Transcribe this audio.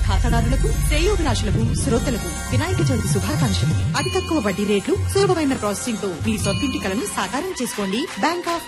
ఖాతాదారులకు, శ్రేయోభిలాషులకు, శ్రోతలకు వినాయక చవితి శుభాకాంక్షలు. అతి తక్కువ వడ్డీ రేట్లు, సులభమైన ప్రాసెసింగ్ తో మీ సొంతింటి కలను సాకారం చేసుకోండి. Bank of